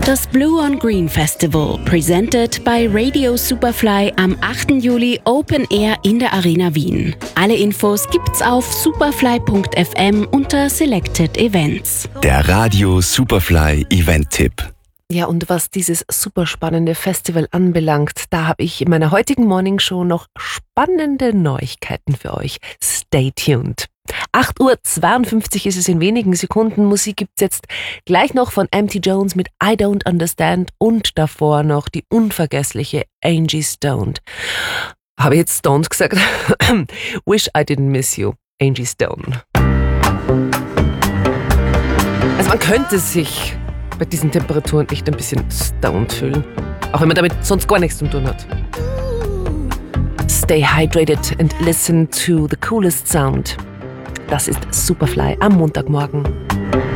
Das Blue on Green Festival, presented by Radio Superfly, am 8. Juli Open Air in der Arena Wien. Alle Infos gibt's auf superfly.fm unter Selected Events. Der Radio Superfly Event-Tipp. Ja, und was dieses super spannende Festival anbelangt, da habe ich in meiner heutigen Morning Show noch spannende Neuigkeiten für euch. Stay tuned. 8:52 Uhr ist es in wenigen Sekunden. Musik gibt's jetzt gleich noch von Empty Jones mit I Don't Understand und davor noch die unvergessliche Angie Stone. Habe ich jetzt Stoned gesagt? Wish I Didn't Miss You, Angie Stone. Also man könnte sich bei diesen Temperaturen echt ein bisschen stoned fühlen. Auch wenn man damit sonst gar nichts zu tun hat. Stay hydrated and listen to the coolest sound. Das ist Superfly am Montagmorgen.